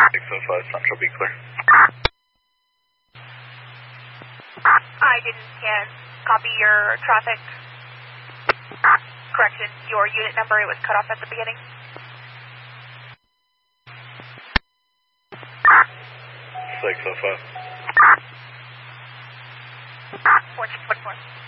605 Central, be clear. I didn't can copy your traffic. Correction, your unit number, it was cut off at the beginning. 605. 1424.